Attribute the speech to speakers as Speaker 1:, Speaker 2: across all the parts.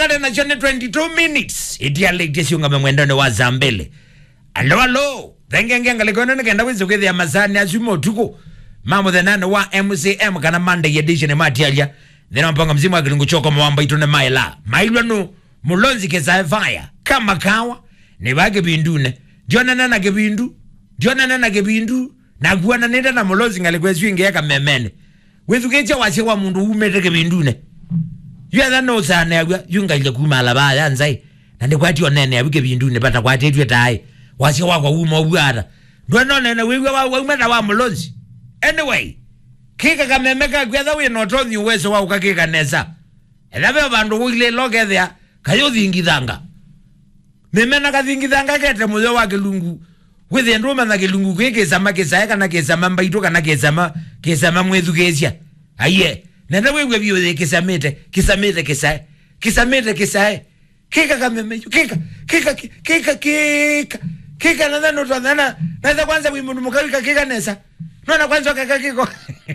Speaker 1: Wakati na chone 22 minutes. Itia lake siunga mwendone wa Zambele. Alo. Thengengenga ngalikona ngenda wizukithi ya masani asumo tuko. Mambo thenano wa MCM kana Monday edition matialia. Thena mpanga mzimu wa kilungu choko mwamba itone maila. Mailwa no mulonzi kesa fire. Kama kawa. Ni wage bindune. Diona nana gebindu. Na guana nenda na mulonzi ngalikwesu inge yaka memene. Wizukithi wa mundu umete bindune. Yatha no sana yunga ile kumala ba yanzai. Nande kwati onene abike bindune bata kwati etwe tai. Wasi wako uma ubwara. Ndwana nene wewe wa umeta wa mulonzi. Anyway, kika kamemeka kwetha we notonyi uwezo wa ukakika nesa. Elabe bandu wile logethia kayo thingithanga. Memena kathingithanga kete muyo wa kilungu. Withe nduma na kilungu kweke makesa kana kesa mbaito kana kesa mwethukesia. Aye. Nenda wewe biyo kisamete. Kika kamemeyo kika na dhano tuandana na kwanza wimundu mukawika kika nesa nona kwanza kakakiko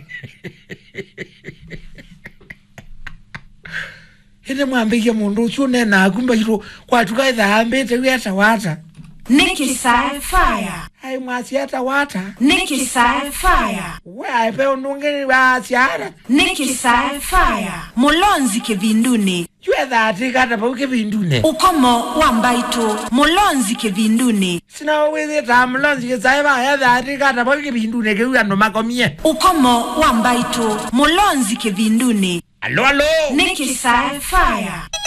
Speaker 1: hine mwambike mundu uchune na akumba hiro kwa tukaitha ambete wiyata wata
Speaker 2: Nikki Sci-Fi.
Speaker 1: Hai mwasi yata wata
Speaker 2: Nikki Sci-Fi.
Speaker 1: Wea ipe undungeni wasi yata
Speaker 2: Nikki Sci-Fi. Mulonzi kevindune.
Speaker 1: Yue dhati kata pa uke vindune
Speaker 2: Ukomo wambaito. Mulonzi kevindune.
Speaker 1: Sina uwezi ta mulonzi kesaiva ya dhati kata pa uke vindune kewia no makomie
Speaker 2: Ukomo wambaito. Mulonzi kevindune.
Speaker 1: Alo
Speaker 2: Nikki Sci-Fi.